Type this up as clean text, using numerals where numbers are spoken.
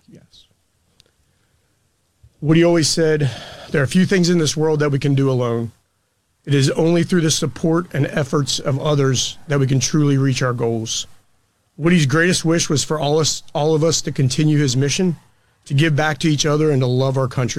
Yes. Woody always said, there are few things in this world that we can do alone. It is only through the support and efforts of others that we can truly reach our goals. Woody's greatest wish was for all of us to continue his mission, to give back to each other and to love our country.